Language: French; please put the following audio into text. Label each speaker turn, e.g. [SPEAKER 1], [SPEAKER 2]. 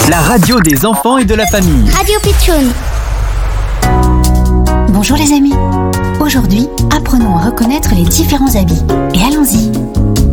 [SPEAKER 1] La radio des enfants et de la famille.
[SPEAKER 2] Radio Pitchoun.
[SPEAKER 3] Bonjour les amis. Aujourd'hui, apprenons à reconnaître les différents habits. Et allons-y.